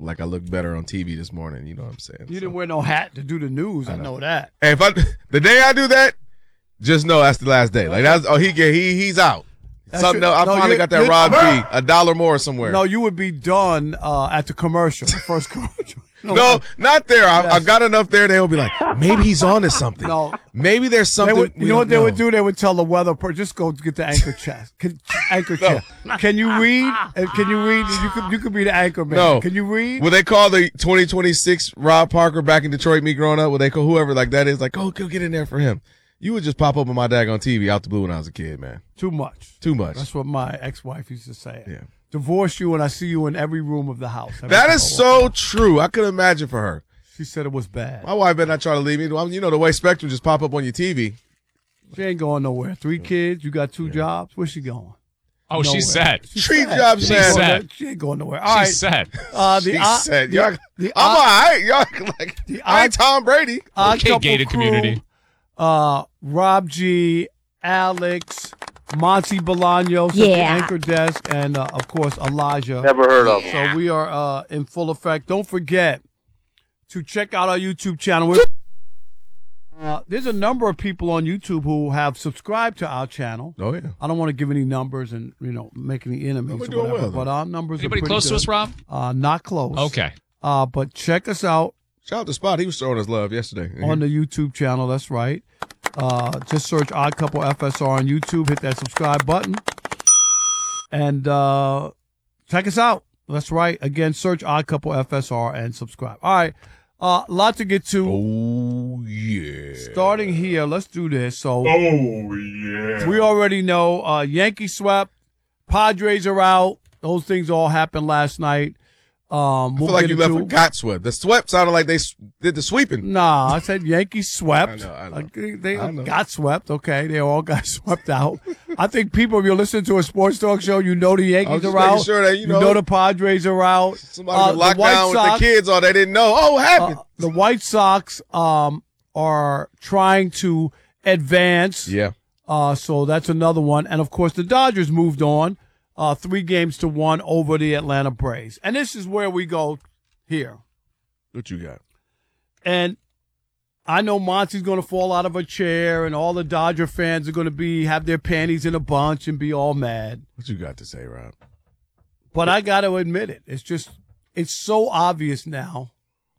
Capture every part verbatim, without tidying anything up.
like I look better on T V this morning. You know what I'm saying? You so. didn't wear no hat to do the news. I, I know. know that. Hey, if I the day I do that, just know that's the last day. Like that's oh he get he he's out. That's Something your, else. I no, finally got that Rob G a dollar more somewhere. No, you would be done uh, at the commercial, the first commercial. No, no not there. I, yes. I got enough there. They'll be like, maybe he's on to something. No, maybe there's something. Would, you know what they know. would do? They would tell the weather person, just go get the anchor chest. Can, anchor no. chest. Can you read? Can you read? You could you could be the anchor man. No. Can you read? Will they call the twenty twenty-six Rob Parker back in Detroit me growing up? Will they call whoever like that is like, oh, go get in there for him? You would just pop up on my daggone T V out the blue when I was a kid, man. Too much. Too much. That's what my ex-wife used to say. Yeah. Divorce you and I see you in every room of the house. Every that is so true. I could imagine for her. She said it was bad. My wife better not try to leave me. You know the way Spectrum just pop up on your T V. She ain't going nowhere. Three kids. You got two yeah. jobs. Where's she going? Oh, nowhere. she's set. She's Three set. jobs, she's man. Set. She ain't going nowhere. All she's right. set. Uh, the she's uh, set. The, Y'all, the, I'm all right. Y'all like the I ain't Tom Brady. Okay, gated crew, community. Uh, Rob G, Alex, Monty Bolaños yeah. at the anchor desk, and uh, of course Elijah. Never heard of him. So we are uh, in full effect. Don't forget to check out our YouTube channel. We're Uh, there's a number of people on YouTube who have subscribed to our channel. Oh yeah. I don't want to give any numbers and you know make any enemies no, or whatever, well, but our numbers Anybody are pretty close good. to us, Rob? Uh, not close. Okay. Uh, but check us out. Shout out to Spot. He was throwing us love yesterday. On the YouTube channel, that's right. Uh, just search Odd Couple F S R on YouTube. Hit that subscribe button. And uh, check us out. That's right. Again, search Odd Couple F S R and subscribe. All right. A uh, lot to get to. Oh, yeah. Starting here, let's do this. So, oh, yeah. We already know uh, Yankees swept. Padres are out. Those things all happened last night. Um, I we'll feel like you into, left a got swept. The swept sounded like they s- did the sweeping. Nah, I said Yankees swept. I know, I know. Like they they I know. got swept. Okay, they all got swept out. I think people, if you're listening to a sports talk show, you know the Yankees are out. Sure that, you, know, you know the Padres are out. Somebody uh, was locked down Sox, with the kids, or they didn't know. Oh, what happened? Uh, the White Sox um, are trying to advance. Yeah. Uh, so that's another one. And, of course, the Dodgers moved on uh, three games to one over the Atlanta Braves. And this is where we go here. What you got? And I know Monty's going to fall out of a chair and all the Dodger fans are going to be have their panties in a bunch and be all mad. What you got to say, Rob? But I got to admit it. It's just, it's so obvious now.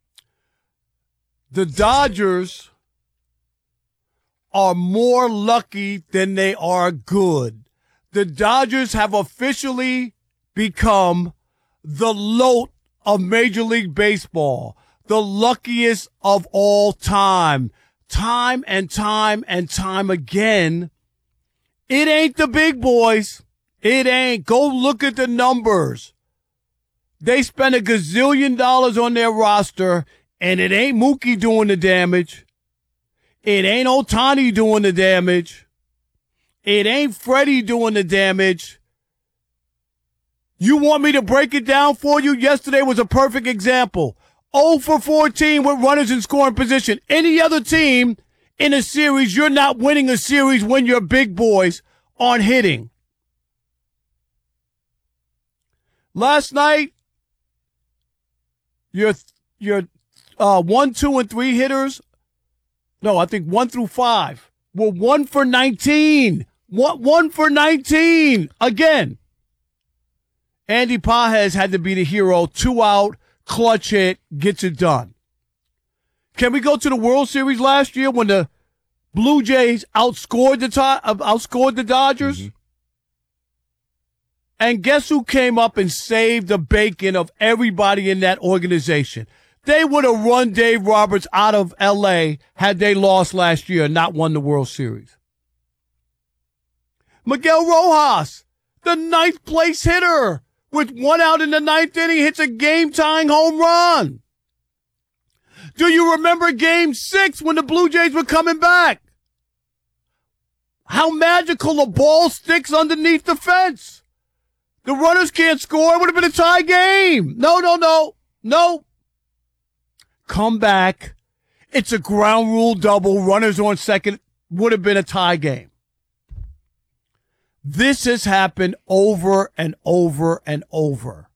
The Dodgers are more lucky than they are good. The Dodgers have officially become the loat of Major League Baseball, the luckiest of all time. Time and time and time again, it ain't the big boys. It ain't. Go look at the numbers. They spent a gazillion dollars on their roster, and it ain't Mookie doing the damage. It ain't Ohtani doing the damage. It ain't Freddie doing the damage. You want me to break it down for you? Yesterday was a perfect example. oh for fourteen with runners in scoring position. Any other team in a series, you're not winning a series when your big boys aren't hitting. Last night, your your uh, one, two, and three hitters, no, I think one through five, were one for nineteen. One, one for nineteen. Again, Andy Pages had to be the hero. Two out, clutch hit, gets it done. Can we go to the World Series last year when the Blue Jays outscored the to- outscored the Dodgers? Mm-hmm. And guess who came up and saved the bacon of everybody in that organization? They would have run Dave Roberts out of L A had they lost last year and not won the World Series. Miguel Rojas, the ninth place hitter, with one out in the ninth inning, hits a game-tying home run. Do you remember game six when the Blue Jays were coming back? How magical a ball sticks underneath the fence. The runners can't score. It would have been a tie game. No, no, no. No. Come back. It's a ground rule double. Runners on second. Would have been a tie game. This has happened over and over and over.